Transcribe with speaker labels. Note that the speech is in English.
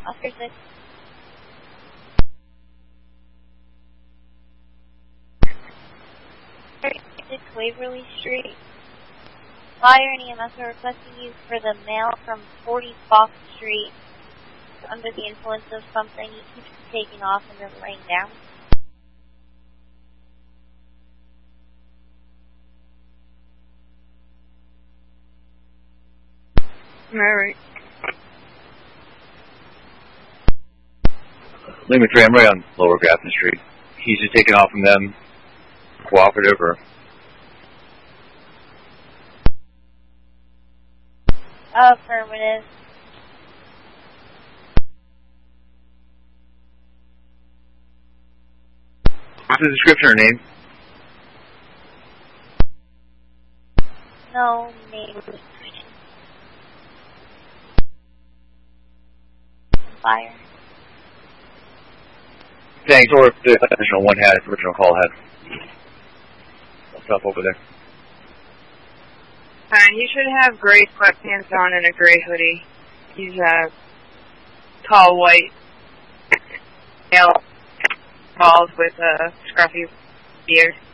Speaker 1: Oscar 6. It's Waverly Street. Fire and EMS are requesting you for the mail from 40 Fox Street. Under the influence of something, he keeps taking off and then laying down.
Speaker 2: Alright.
Speaker 3: Lima 3, I'm right on Lower Grafton Street. He's just taking off from them. Cooperative or?
Speaker 1: Affirmative.
Speaker 3: What's the description or name?
Speaker 1: No name description. Fire.
Speaker 3: Thanks, or if the original one had, original call had. What's up over there?
Speaker 2: He should have gray sweatpants on and a gray hoodie. He's a tall, white male, bald with a scruffy beard.